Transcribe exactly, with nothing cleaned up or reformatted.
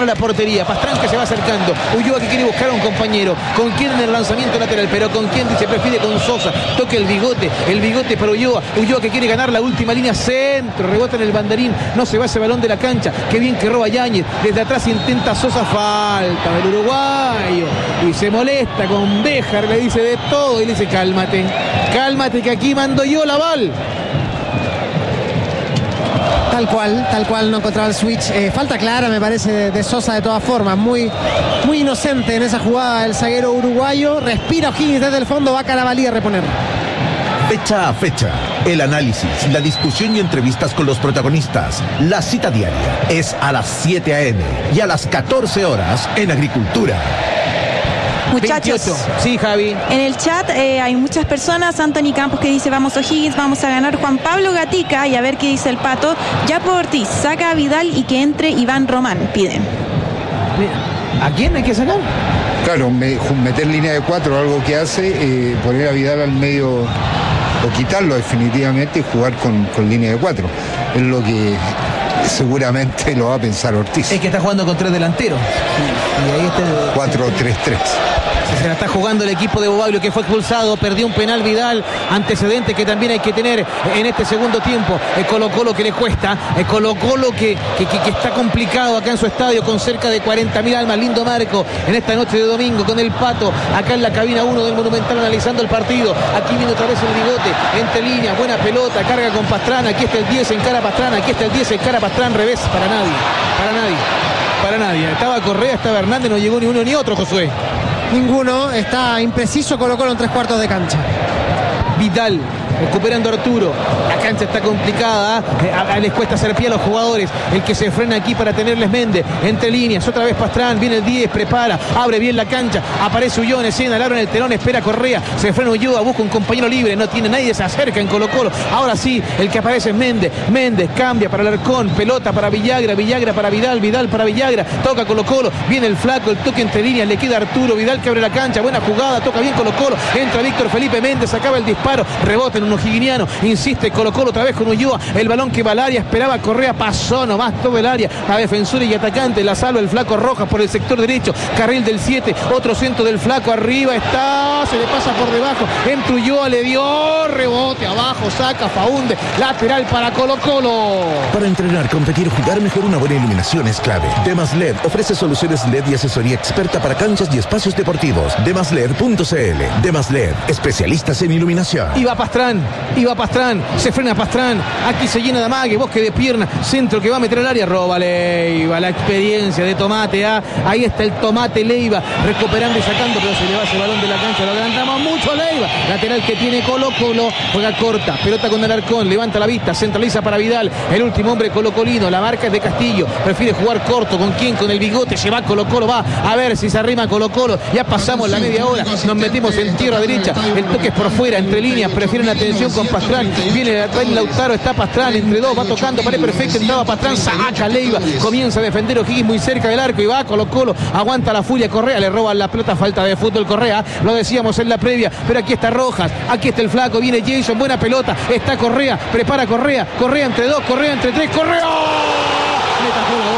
la portería. Pastrán que se va acercando. Ulloa que quiere buscar a un compañero. ¿Con quién en el lanzamiento lateral? Pero con quién dice, prefiere con Sosa. Toca el bigote. El bigote para Ulloa. Ulloa que quiere ganar la última línea. Centro. Rebota en el banderín. No se va ese balón de la cancha. Qué bien que roba Yáñez. Desde atrás intenta Sosa. Falta del uruguayo. Y se molesta con Béjar. Le dice de todo. Y le dice, cálmate. Cálmate que aquí mando yo la bal. Tal cual, tal cual, no encontraba el switch. Eh, falta clara, me parece, de, de Sosa de todas formas. Muy, muy inocente en esa jugada el zaguero uruguayo. Respira O'Higgins desde el fondo, va a Carabalí a reponer. Fecha a fecha, el análisis, la discusión y entrevistas con los protagonistas. La cita diaria es a las siete a eme y a las catorce horas en Agricultura. Muchachos, veintiocho. Sí, Javi. En el chat eh, hay muchas personas. Anthony Campos que dice vamos O'Higgins, vamos a ganar. Juan Pablo Gatica, y a ver qué dice el Pato. Yapo Ortiz, saca a Vidal y que entre Iván Román, piden. ¿A quién hay que sacar? Claro, me, meter línea de cuatro, algo que hace, eh, poner a Vidal al medio o quitarlo definitivamente y jugar con, con línea de cuatro. Es lo que seguramente lo va a pensar Ortiz. Es que está jugando con tres delanteros. Y ahí está el... cuatro tres tres. Se la está jugando el equipo de Bobaglio, que fue expulsado, perdió un penal Vidal, antecedente que también hay que tener en este segundo tiempo. El Colo Colo que le cuesta, el Colo Colo que, que, que, que está complicado acá en su estadio con cerca de cuarenta mil almas. Lindo marco en esta noche de domingo con el Pato acá en la cabina uno del Monumental analizando el partido. Aquí viene otra vez el bigote, entre líneas, buena pelota, carga con Pastrana, aquí está el diez en cara Pastrana, aquí está el diez en cara Pastrana, revés, para nadie, para nadie, para nadie. Estaba Correa, estaba Hernández, no llegó ni uno ni otro, Josué. Ninguno, está impreciso Colo Colo en tres cuartos de cancha. Vidal recuperando a Arturo. La cancha está complicada, ¿eh? a, a, les cuesta hacer pie a los jugadores. El que se frena aquí para tenerles Méndez. Entre líneas, otra vez Pastrán, viene el diez, prepara, abre bien la cancha. Aparece Ulloa en escena, el aro en el telón, espera Correa. Se frena Ulloa, busca un compañero libre. No tiene nadie, se acerca en Colo Colo. Ahora sí, el que aparece es Méndez. Méndez cambia para Alarcón, pelota para Villagra, Villagra para Vidal, Vidal para Villagra. Toca Colo Colo, viene el flaco, el toque entre líneas, le queda Arturo. Vidal que abre la cancha, buena jugada, toca bien Colo Colo. Entra Víctor Felipe Méndez, acaba el disparo, rebota en un o'higginiano, insiste Colo Colo otra vez con Ulloa, el balón que va al área, esperaba Correa, pasó nomás todo el área, a defensores y atacantes, la salva el flaco Rojas por el sector derecho, carril del siete, otro centro del flaco, arriba está, se le pasa por debajo, entra Ulloa, le dio rebote, abajo, saca, Faunde, lateral para Colo Colo. Para entrenar, competir, jugar mejor, una buena iluminación es clave. Demas L E D ofrece soluciones L E D y asesoría experta para canchas y espacios deportivos. demas led punto c l. Demas L E D, especialistas en iluminación. Y va Pastrán, y va Pastrán, se frena Pastrán, aquí se llena de amague, bosque de pierna, centro que va a meter al área, roba Leiva, la experiencia de Tomate, ¿ah? Ahí está el Tomate Leiva, recuperando y sacando, pero se le va ese balón de la cancha, lo adelantamos mucho Leiva, lateral que tiene Colo Colo, juega corta, pelota con Alarcón, levanta la vista, centraliza para Vidal, el último hombre colocolino, la marca es de Castillo, prefiere jugar corto, ¿con quién? Con el bigote, se va Colo Colo, va a ver si se arrima Colo Colo, ya pasamos la media hora, nos metimos en tierra derecha, el toque es por fuera, entre líneas, prefieren atención con Pastrán, viene el Lautaro, está Pastrán, entre dos, va tocando, pared perfecta, entraba Pastrán, saca Leiva, comienza a defender O'Higgins muy cerca del arco y va Colo Colo, aguanta la furia Correa, le roban la pelota, falta de fútbol Correa, lo decíamos en la previa, pero aquí está Rojas, aquí está el flaco, viene Jason, buena pelota, está Correa, prepara Correa, Correa entre dos, Correa entre tres, Correa, ¡oh! Le tajó el